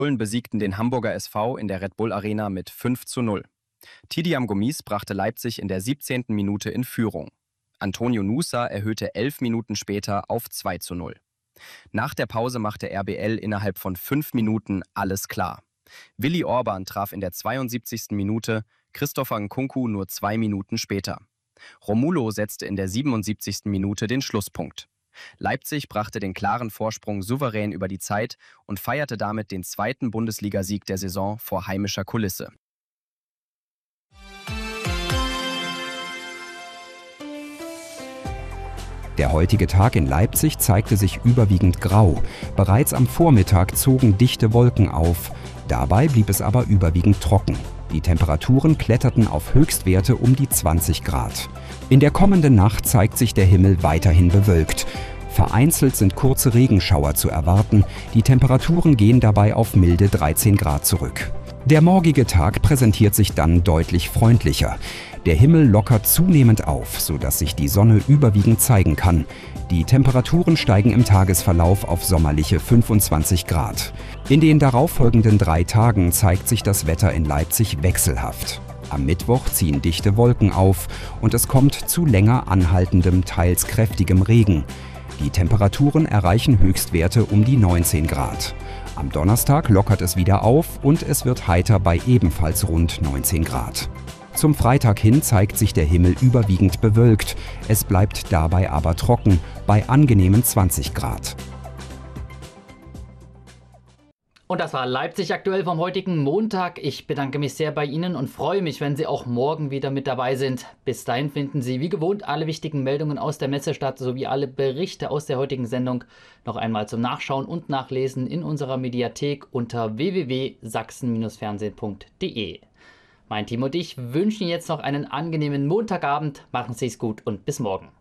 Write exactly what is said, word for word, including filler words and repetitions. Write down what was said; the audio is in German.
Bullen besiegten den Hamburger S V in der Red Bull Arena mit fünf zu null. Tidiam Gomis brachte Leipzig in der siebzehnten Minute in Führung. Antonio Nusa erhöhte elf Minuten später auf zwei zu null. Nach der Pause machte R B L innerhalb von fünf Minuten alles klar. Willi Orban traf in der zweiundsiebzigsten Minute, Christopher Nkunku nur zwei Minuten später. Romulo setzte in der siebenundsiebzigsten Minute den Schlusspunkt. Leipzig brachte den klaren Vorsprung souverän über die Zeit und feierte damit den zweiten Bundesligasieg der Saison vor heimischer Kulisse. Der heutige Tag in Leipzig zeigte sich überwiegend grau. Bereits am Vormittag zogen dichte Wolken auf. Dabei blieb es aber überwiegend trocken. Die Temperaturen kletterten auf Höchstwerte um die zwanzig Grad. In der kommenden Nacht zeigt sich der Himmel weiterhin bewölkt. Vereinzelt sind kurze Regenschauer zu erwarten. Die Temperaturen gehen dabei auf milde dreizehn Grad zurück. Der morgige Tag präsentiert sich dann deutlich freundlicher. Der Himmel lockert zunehmend auf, sodass sich die Sonne überwiegend zeigen kann. Die Temperaturen steigen im Tagesverlauf auf sommerliche fünfundzwanzig Grad. In den darauffolgenden drei Tagen zeigt sich das Wetter in Leipzig wechselhaft. Am Mittwoch ziehen dichte Wolken auf und es kommt zu länger anhaltendem, teils kräftigem Regen. Die Temperaturen erreichen Höchstwerte um die neunzehn Grad. Am Donnerstag lockert es wieder auf und es wird heiter bei ebenfalls rund neunzehn Grad. Zum Freitag hin zeigt sich der Himmel überwiegend bewölkt. Es bleibt dabei aber trocken, bei angenehmen zwanzig Grad. Und das war Leipzig aktuell vom heutigen Montag. Ich bedanke mich sehr bei Ihnen und freue mich, wenn Sie auch morgen wieder mit dabei sind. Bis dahin finden Sie wie gewohnt alle wichtigen Meldungen aus der Messestadt sowie alle Berichte aus der heutigen Sendung noch einmal zum Nachschauen und Nachlesen in unserer Mediathek unter w w w punkt sachsen Bindestrich fernsehen punkt de. Mein Team und ich wünschen Ihnen jetzt noch einen angenehmen Montagabend. Machen Sie es gut und bis morgen.